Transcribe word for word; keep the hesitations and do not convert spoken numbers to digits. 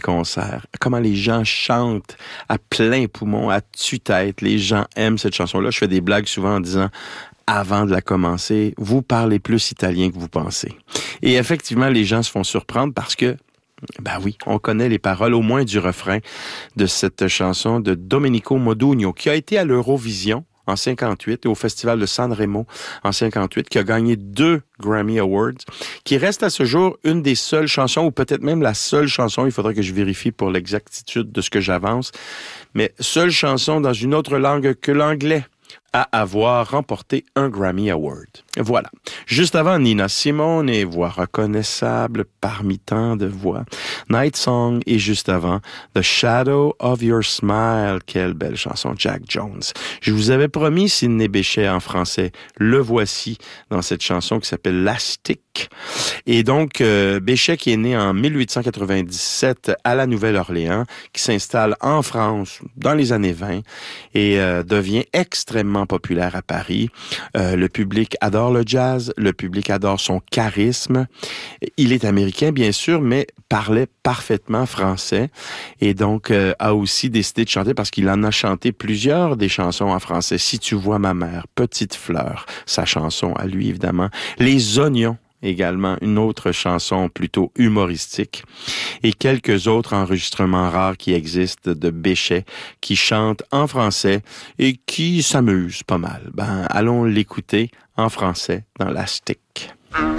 concerts, comment les gens chantent à plein poumon, à tue-tête. Les gens aiment cette chanson-là. Je fais des blagues souvent en disant, avant de la commencer, vous parlez plus italien que vous pensez. Et effectivement, les gens se font surprendre parce que, ben oui, on connaît les paroles, au moins du refrain de cette chanson de Domenico Modugno, qui a été à l'Eurovision en cinquante-huit et au Festival de Sanremo en cinquante-huit, qui a gagné deux Grammy Awards, qui reste à ce jour une des seules chansons, ou peut-être même la seule chanson, il faudrait que je vérifie pour l'exactitude de ce que j'avance, mais seule chanson dans une autre langue que l'anglais à avoir remporté un Grammy Award. Voilà. Juste avant, Nina Simone, voix reconnaissable parmi tant de voix. Night Song, et juste avant, The Shadow of Your Smile. Quelle belle chanson, Jack Jones. Je vous avais promis Sidney Bechet en français. Le voici dans cette chanson qui s'appelle Lastic. Et donc, euh, Bechet qui est né en dix-huit cent quatre-vingt-dix-sept à la Nouvelle-Orléans, qui s'installe en France dans les années vingt et euh, devient extrêmement populaire à Paris. Euh, le public adore le jazz, le public adore son charisme. Il est américain, bien sûr, mais parlait parfaitement français et donc euh, a aussi décidé de chanter parce qu'il en a chanté plusieurs des chansons en français. Si tu vois ma mère, Petite fleur, sa chanson à lui, évidemment. Les oignons, également une autre chanson plutôt humoristique, et quelques autres enregistrements rares qui existent de Bechet qui chante en français et qui s'amuse pas mal. Ben, allons l'écouter en français dans Lastic.